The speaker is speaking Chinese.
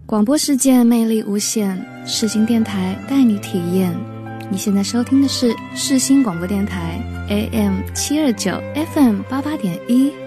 广播世界魅力无限，世新电台带你体验。你现在收听的是世新广播电台 AM 729 FM 88.1